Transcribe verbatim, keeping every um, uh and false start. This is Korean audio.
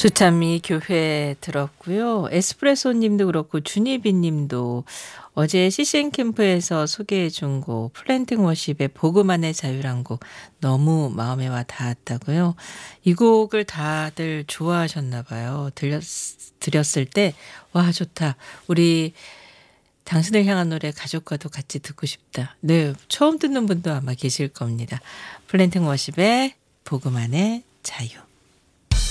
주찬미 교회 들었고요. 에스프레소 님도 그렇고 주니비 님도 어제 씨씨엔 캠프에서 소개해 준 곡 플랜팅 워십의 복음만의 자유란 곡 너무 마음에 와 닿았다고요. 이 곡을 다들 좋아하셨나 봐요. 들렸 들었을 때 '와 좋다. 우리 당신을 향한 노래 가족과도 같이 듣고 싶다.' 네. 처음 듣는 분도 아마 계실 겁니다. 플랜팅 워십의 복음 안의 자유.